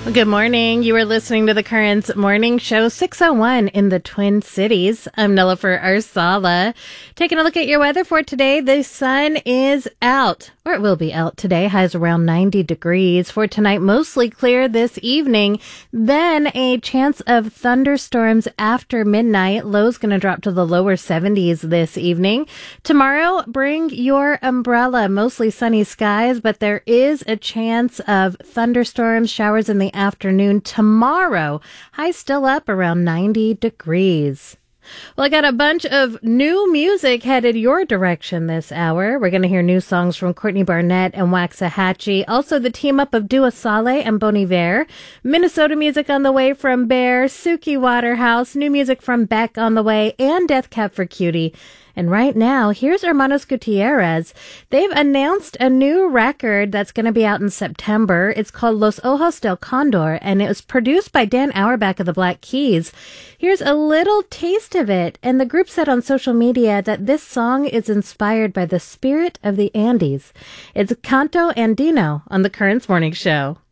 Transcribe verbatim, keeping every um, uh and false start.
Good morning. You are listening to the Currents Morning Show six oh one in the Twin Cities. I'm Nilofer Arsala. Taking a look at your weather for today. The sun is out, or it will be out today. Highs around ninety degrees. For tonight, mostly clear this evening. Then a chance of thunderstorms after midnight. Low's going to drop to the lower seventies this evening. Tomorrow, bring your umbrella. Mostly sunny skies, but there is a chance of thunderstorms, showers in the afternoon tomorrow. High still up around ninety degrees. Well, I got a bunch of new music headed your direction this hour. We're going to hear new songs from Courtney Barnett and Waxahachie. Also, the team up of Dua Saleh and Bon Iver. Minnesota music on the way from Bear, Suki Waterhouse. New music from Beck on the way, and Death Cab for Cutie. And right now, here's Hermanos Gutierrez. They've announced a new record that's going to be out in September. It's called Los Ojos del Condor, and it was produced by Dan Auerbach of the Black Keys. Here's a little taste of it, and the group said on social media that this song is inspired by the spirit of the Andes. It's Canto Andino on the Currents Morning Show.